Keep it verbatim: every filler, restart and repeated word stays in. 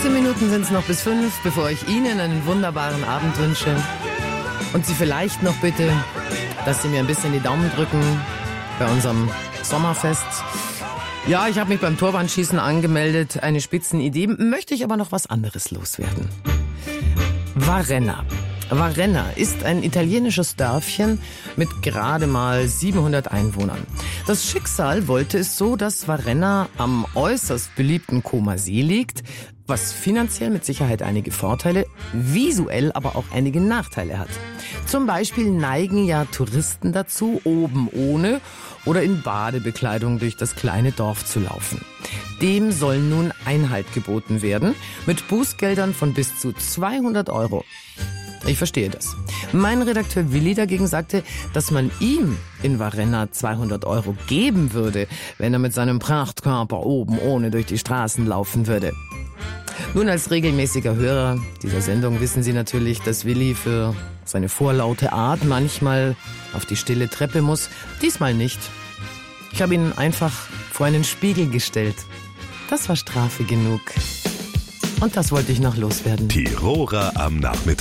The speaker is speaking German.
fünfzehn Minuten sind es noch bis fünf, bevor ich Ihnen einen wunderbaren Abend wünsche. Und Sie vielleicht noch bitte, dass Sie mir ein bisschen die Daumen drücken bei unserem Sommerfest. Ja, ich habe mich beim Torwandschießen angemeldet. Eine Spitzenidee. Möchte ich aber noch was anderes loswerden. Varenna. Varenna ist ein italienisches Dörfchen mit gerade mal siebenhundert Einwohnern. Das Schicksal wollte es so, dass Varenna am äußerst beliebten Comer See liegt, was finanziell mit Sicherheit einige Vorteile, visuell aber auch einige Nachteile hat. Zum Beispiel neigen ja Touristen dazu, oben ohne oder in Badebekleidung durch das kleine Dorf zu laufen. Dem soll nun Einhalt geboten werden, mit Bußgeldern von bis zu zweihundert Euro. Ich verstehe das. Mein Redakteur Willi dagegen sagte, dass man ihm in Varenna zweihundert Euro geben würde, wenn er mit seinem Prachtkörper oben ohne durch die Straßen laufen würde. Nun, als regelmäßiger Hörer dieser Sendung wissen Sie natürlich, dass Willi für seine vorlaute Art manchmal auf die stille Treppe muss. Diesmal nicht. Ich habe ihn einfach vor einen Spiegel gestellt. Das war Strafe genug. Und das wollte ich noch loswerden. Tiroler am Nachmittag.